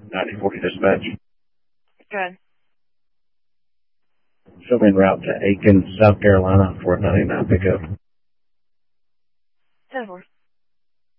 9040 dispatch. Good. Show me en route to Aiken, South Carolina, 499 pickup. 10-4.